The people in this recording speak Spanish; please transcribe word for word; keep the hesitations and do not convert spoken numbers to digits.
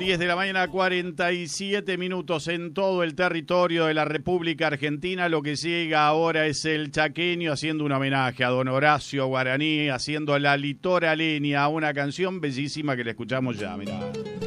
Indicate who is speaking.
Speaker 1: diez de la mañana, cuarenta y siete minutos en todo el territorio de la República Argentina. Lo que llega ahora es el chaqueño haciendo un homenaje a don Horacio Guaraní, haciendo la litoraleña, una canción bellísima que le escuchamos ya, mirá.